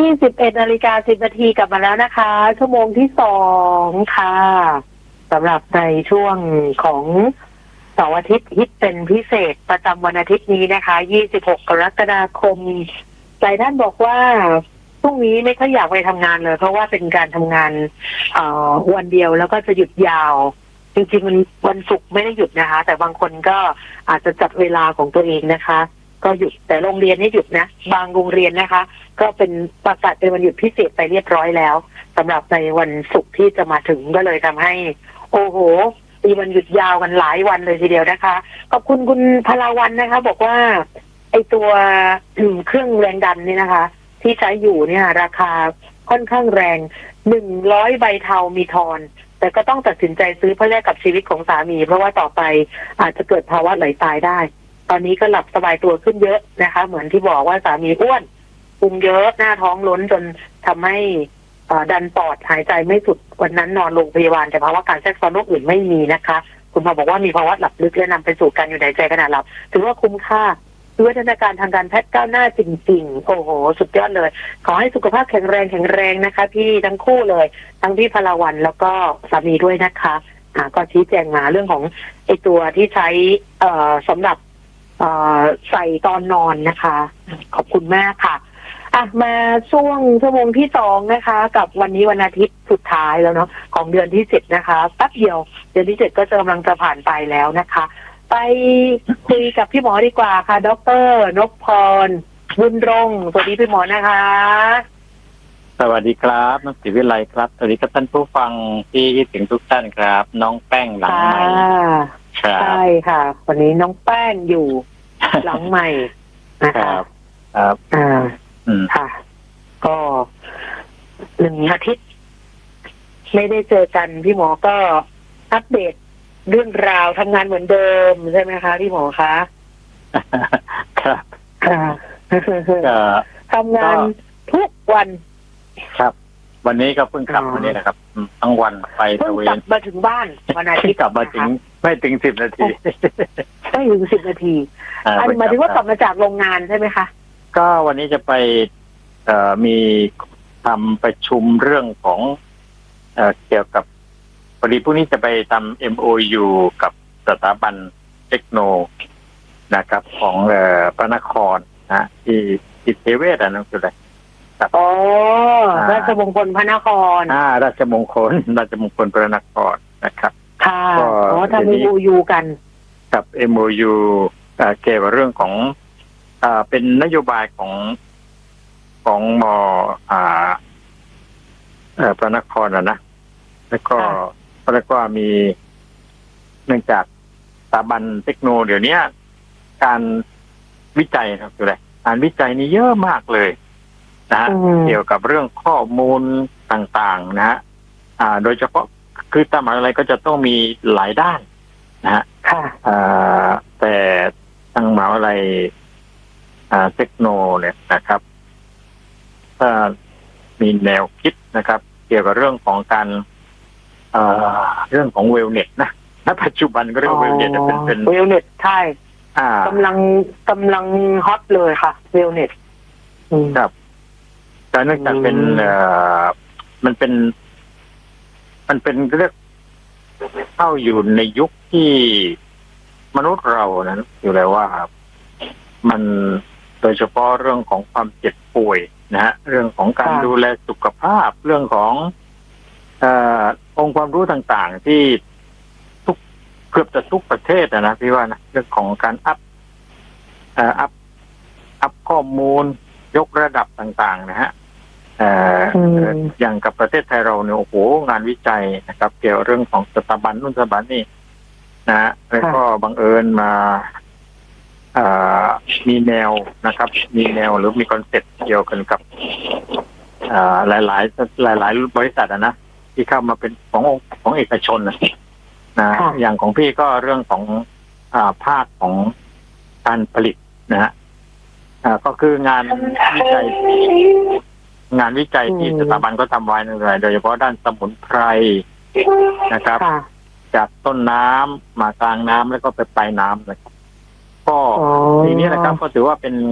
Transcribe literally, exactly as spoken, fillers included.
สิบเอ็ดนาฬิกาสิบนาทีกลับมาแล้วนะคะชั่วโมงที่สองค่ะสำหรับในช่วงของเสาร์อาทิตย์ฮิตเป็นพิเศษประจำวันอาทิตย์นี้นะคะยี่สิบหกกรกฎาคมหลายท่านบอกว่าพรุ่งนี้ไม่ค่อยอยากไปทำงานเลยเพราะว่าเป็นการทำงานเอ่อวันเดียวแล้วก็จะหยุดยาวจริงๆมันวันศุกร์ไม่ได้หยุดนะคะแต่บางคนก็อาจจะจัดเวลาของตัวเองนะคะก็หยุดแต่โรงเรียนนี่หยุดนะบางโรงเรียนนะคะก็เป็นประกาศเป็นวันหยุดพิเศษไปเรียบร้อยแล้วสำหรับในวันศุกร์ที่จะมาถึงก็เลยทำให้โอ้โหมีวันหยุดยาวกันหลายวันเลยทีเดียวนะคะขอบคุณคุณพลาวันนะคะบอกว่าไอตัวเครื่องแรงดันนี่นะคะที่ใช้อยู่เนี่ยราคาค่อนข้างแรงหนึ่งร้อยใบเทามีทอนแต่ก็ต้องตัดสินใจซื้อเพื่อแลกกับชีวิตของสามีเพราะว่าต่อไปอาจจะเกิดภาวะไหลตายได้ตอนนี้ก็หลับสบายตัวขึ้นเยอะนะคะเหมือนที่บอกว่าสามีอ้วนพุงเยอะหน้าท้องล้นจนทำให้ดันปอดหายใจไม่สุดวันนั้นนอนโรงพยาบาลแต่ภาวะการแทรกซ้อนโรคอื่นไม่มีนะคะคุณหมอบอกว่ามีภาวะหลับลึกและนำไปสู่การหยุดหายใจขณะหลับถือว่าคุ้มค่าวิวัฒนาการทางการแพทย์ก้าวหน้าจริงๆโอ้โหสุดยอดเลยขอให้สุขภาพแข็งแรงแข็งแรงนะคะพี่ทั้งคู่เลยทั้งพี่พลาวันแล้วก็สามีด้วยนะคะอ่าก็ชี้แจงมาเรื่องของไอตัวที่ใช้เอ่อสำหรับเอ่อใส่ตอนนอนนะคะขอบคุณมากค่ะอ่ะมาช่วงชั่วโมงที่สองนะคะกับวันนี้วันอาทิตย์สุดท้ายแล้วเนาะของเดือนที่เจ็ดนะคะแป๊บเดียวเดือนที่เจ็ดก็จะกำลังจะผ่านไปแล้วนะคะไปคุยกับพี่หมอดีกว่าค่ะดร.นพพรบุญรงค์สวัสดีพี่หมอนะคะสวัสดีครับน้องศรีวิไลครับสวัสดีครับท่านผู้ฟังที่คิดถึงทุกท่านครับน้องแป้งหลังใหม่ใช่ค่ะวันนี้น้องแป้งอยู่หลังใหม่นะคะครับอ่าค่ะก็หนึ่งอาทิตย์ไม่ได้เจอกันพี่หมอก็อัปเดตเรื่องราวทำงานเหมือนเดิมใช่ไหมคะพี่หมอคะครับค่ะทำงานทุกวันครับวันนี้ก็เพิ่งกลับวันนี้นะครับทั้งวันไปตะเวนกลับมาถึงบ้านวันอาทิตย์กลับมาถึงไม่ถึงสิบนาทีไม่ถึงสิบนาทีอันหมายถึงว่ากลับมาจากโรงงานใช่ไหมคะก็วันนี้จะไปเอ่อมีทำประชุมเรื่องของเอ่อเกี่ยวกับพอดีพรุ่งนี้จะไปทำ เอ็ม โอ ยู กับสถาบันเทคโนนะครับของเอ่อพระนครนะที่ที่เทเวศอ่ะนั่นคืออะไรอ๋อราชมงคลพระนครอ่าราชมงคลราชมงคลพระนครนะครับค่ะอ๋อทำ เอ็ม โอ ยู กันกับ เอ็ม โอ ยู เอ่อเกี่ยวกับเรื่องของอ่าเป็นนโยบายของของมอ่าเอ่อพระนครอ่ะนะแล้วก็เรียกว่ามีเนื่องจากสถาบันเทคโนเดี๋ยวนี้การวิจัยครับคืออะไรการวิจัยนี่เยอะมากเลยนะฮะเกี่ยวกับเรื่องข้อมูลต่างๆนะฮะอ่าโดยเฉพาะคือตามอะไรก็จะต้องมีหลายด้านนะฮะอ่าแต่ทางมหาวิทยาลัยอ่าเทคโนเนี่ยนะครับถ้ามีแนวคิดนะครับเกี่ยวกับเรื่องของการเอ่อเรื่องของเวลเน็ตนะณปัจจุบันก็เรียกว่าเวลเน็ตเป็นเป็นเวลเน็ตใช่กำลังกำลังฮอตเลยค่ะเวลเน็ตครับแต่เนื่องจากเป็นเอ่อมันเป็นมันเป็นเรียกเข้าอยู่ในยุคที่มนุษย์เรานั้นอยู่แล้วว่ามันโดยเฉพาะเรื่องของความเจ็บป่วยนะฮะเรื่องของการดูแลสุขภาพเรื่องของเอ่อองค์ความรู้ต่างๆที่ทุกเกือบจะทุกประเทศนะพี่ว่านะเรื่องของการอัพเอ่ออัพอัพข้อมูลยกระดับต่างๆนะฮะเอ่ออย่างกับประเทศไทยเราเนี่ยโอ้โหงานวิจัยนะครับเกี่ยวเรื่องของสถาบันนู่นสถาบันนี่นะฮะแล้วก็บังเอิญมาเอ่อมีแนวนะครับมีแนวหรือมีคอนเซ็ปต์เกี่ยวกันกับเอ่อหลายๆหลายๆบริษัทนะที่เข้ามาเป็นของของเอกชนนะนะอย่างของพี่ก็เรื่องของอ่าภาคของการผลิตนะฮะอ่าก็คืองานวิจัยงานวิจัยที่สถาบันก็ทำไว้นั่นแหละโดยเฉพาะด้านสมุนไพรนะครับจากต้นน้ำมากลางน้ำแล้วก็ไปปลายน้ำนะครับก็ทีนี้นะครับก็ถือว่าเป็น